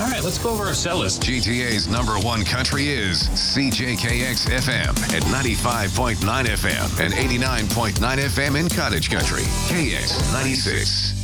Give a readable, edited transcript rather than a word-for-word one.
All right, let's go over our set list. GTA's #1 country is CJKX FM at 95.9 FM and 89.9 FM in Cottage Country. KX 96.